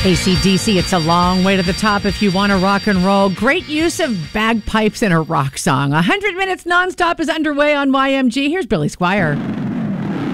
AC/DC, it's a long way to the top if you want to rock and roll. Great use of bagpipes in a rock song. 100 minutes nonstop is underway on YMG. Here's Billy Squire.